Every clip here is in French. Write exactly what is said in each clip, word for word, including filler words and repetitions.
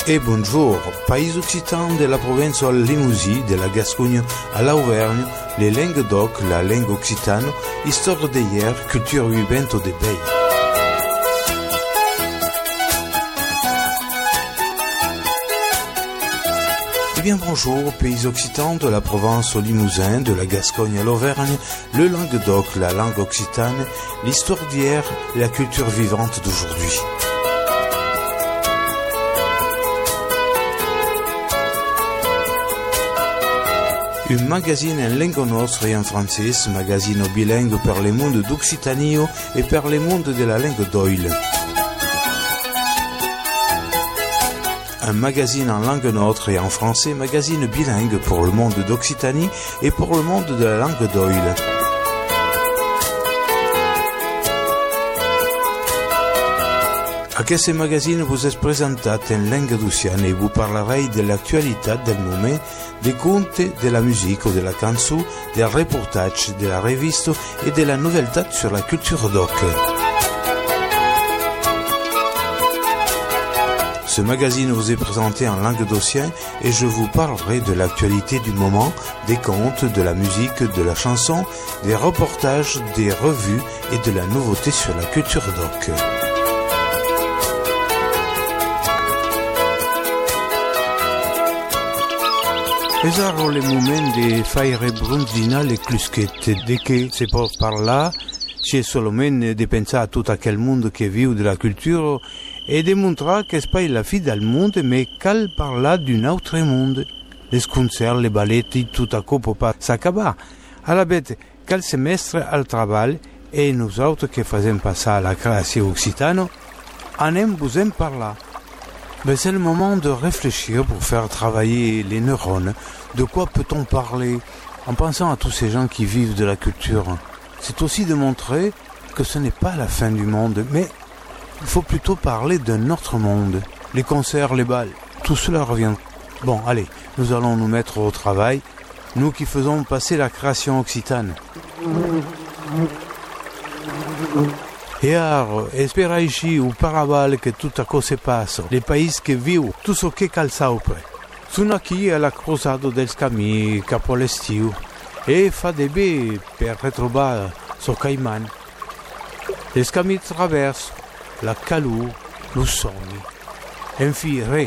Et bonjour, pays occitan de la province de Limousin, de la Gascogne à l'Auvergne, les langues d'oc, la langue occitane, histoire d'hier, culture vivante des pays. Eh bien bonjour, pays occitan de la province au Limousin, de la Gascogne à l'Auvergne, le Languedoc, la langue occitane, l'histoire d'hier et la culture vivante d'aujourd'hui. Un magazine en langue nostra et en français, magazine bilingue per le monde d'Occitanie et per le monde de la langue d'Oil. Un magazine en langue nôtre et en français, magazine bilingue pour le monde d'Occitanie et pour le monde de la langue d'Oil. Aquest magazine vous est présentat en langue d'Occitanie et vous parlerez de l'actualité del moment, des contes, de la musique ou de la chanson, des reportages, de la reviste et de la nouveauté sur la culture d'oc. Ce magazine vous est présenté en langue d'Occitanie et je vous parlerai de l'actualité du moment, des contes, de la musique, de la chanson, des reportages, des revues et de la nouveauté sur la culture d'oc. Es ara le moment de faire bronzina le clusquette, de que se pot parlar, c'est seulement de penser à tout aquel monde qui vit de la culture et de montrer que c'est pas la fin del monde, mais cal parler d'un autre monde. Les concerts, les ballets, tout à coup peut pas s'acabar. À la bête, cal semestre al travail et nous autres qui faisons passer à la création occitane, en aime vous en parler. Mais c'est le moment de réfléchir pour faire travailler les neurones. De quoi peut-on parler en pensant à tous ces gens qui vivent de la culture? C'est aussi de montrer que ce n'est pas la fin du monde, mais il faut plutôt parler d'un autre monde. Les concerts, les bals, tout cela revient. Bon, allez, nous allons nous mettre au travail, nous qui faisons passer la création occitane. Et alors, espera ici ou paraval que tout à coup se passe, les pays qui vivent, tout ce qui calça auprès. Sono qui à la cruzado dels camins cap a l'estiu e fa de bé per retrobar so caiman. Les camins traversent la calor, lo sogni, enfi re.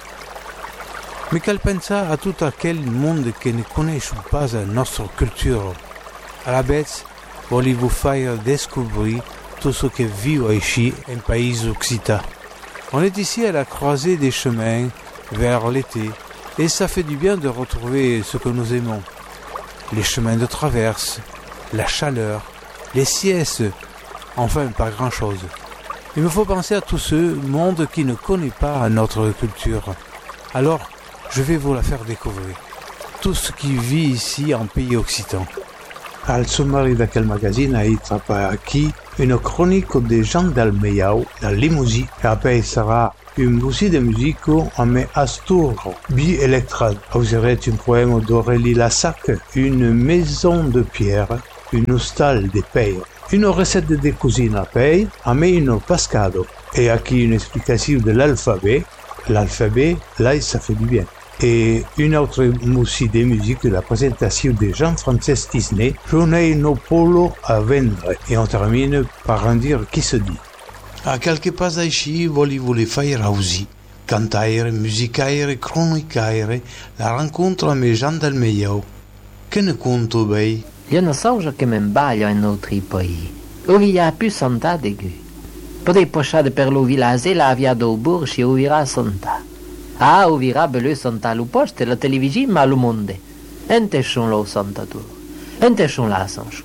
Mais cal pensa a tout aquel monde qui ne connaît pas notre culture. À la bête, voulez-vous faire découvrir tout ce qui vit ici en pays occitan. On est ici à la croisée des chemins vers l'été et ça fait du bien de retrouver ce que nous aimons. Les chemins de traverse, la chaleur, les siestes, enfin pas grand-chose. Il me faut penser à tout ce monde qui ne connaît pas notre culture. Alors, je vais vous la faire découvrir. Tout ce qui vit ici en pays occitan. Al sommario d'aquel magazine a été qui une chronique de Jean Dalmeiau, la Limousin, et après sera une musique de musique en Astur, bi Electra. Vous aurez un poème d'Aurélie Lassac, une maison de pierre, une hostal de paille, une recette de cuisine à paille, mais une pascado, et aquí une explication de l'alphabet. L'alphabet, là, ça fait du bien. Et une autre musique de musique de la présentation de Jean-Francis Disney, Je n'ai no polo à vendre. Et on termine par un dire qui se dit. A quelque pas ici, voulez-vous les faire aussi. Cantaire, musicaire, cronicaire, la rencontre avec Jean Dalmeiau. Che ne conto bei? Io non so che mi sbaglio in altri paesi. Dove il y a più santa de gu. Potete passare per lo village, la via do Bourg, e ovira santa. Ah, ovira bello santa lo poste, la televisione, ma lo monde. Ente son lo santa tu. Ente son la sancho.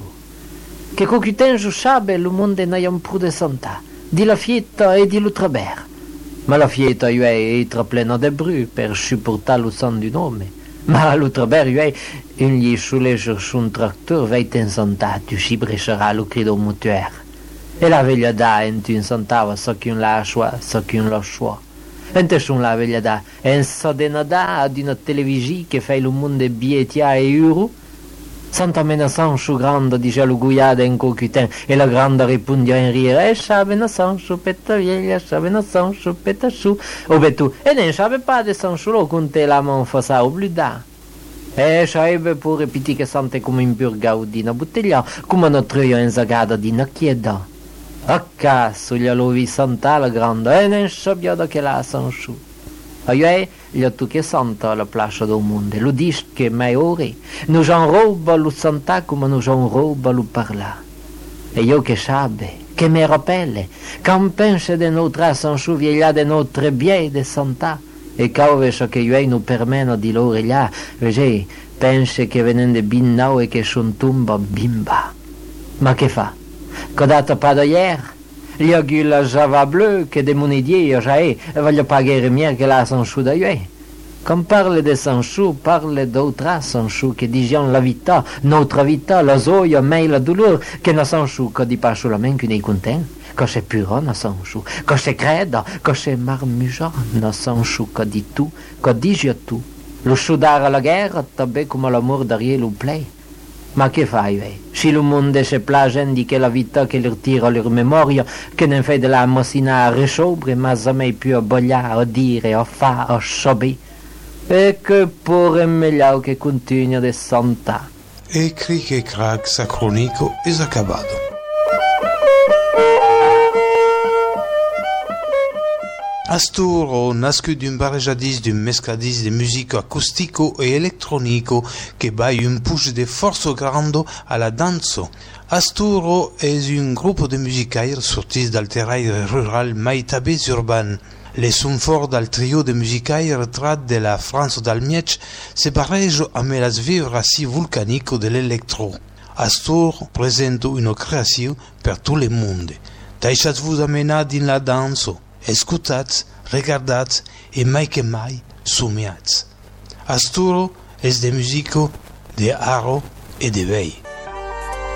Che coquiten giusciabe, lo monde non è un pro de santa. Di la fietta e di lo traber. Ma la fietta io è etra plena de bru per supportare lo san du nome. Ma lo traber io è un gli sciuleger un tractor veit in santa, tu si brescerà lo crido mutuer. E la veglia da ent un santava so che un la sua, so che un la sua. Ente son la veglia da, en so de nada ad una televisione che fai lo monde bietia e euro. Santa mena Sancho grande dice l'uguiada in cocutin e la grande ripundia in rire e sciabena Sancho petta vieja sciabena Sancho petta su o betu e ne sciabe pas de Sancho lo conte la man fossa oblida e sciabe pure piti che sante come in burgau di una bottiglia come una troia in zagada di una chieda a caso gli alovi santa la grande e ne sciabiada che la Sancho a io gli tu che santa la placia del mondo lo dice che mai ora non c'è roba lo santa come non c'è roba lo parla e io che sabe che mi rappelle quand penso de notre Sancho vieilla de notre bien de santa e cavolo che io non permeno di loro là vedi penso che venendo binnau e che son tumba bimba ma che fa codato pas d'hier gli auguri la java bleu che de monedier già è e voglio pagare mieux che la Sancho da io quand parle de Sancho parle d'autra Sancho che dicono la vita notre vita la gioia mais la douleur che na Sancho che di pas solamente che ne content che c'est puro na Sancho che c'est creda che c'est marmuja na Sancho che di tu che dice tu lo sudare alla guerra tabè come l'amor d'Ariel lo play ma che fai, eh? Se il mondo si piace di che la vita che le tira la memoria, che ne fa della massina risobre, ma jamais più a bogliare, a dire, a fare, a sapere, e che pure è meglio che continua di santa. E cri che crac sacronico es acabado. Asturo, nascut d'un barrejadis d'un mescladis de musique acoustico e electronico che bai un push de force grande a la danzo. Asturo es un gruppo de musicaires sortis dal terrain rural mai tabès urban. Les sons forts dal trio de musicaires trat de la France dal Miech se barrejò amb las vibracions volcanico de l'electro. Asturo presenta una creació per tot le monde. Deixatz-vos amenar din la danzo. Escutats, regardatz e mai che mai somiatz. Asturo es de musico de aro e de vei.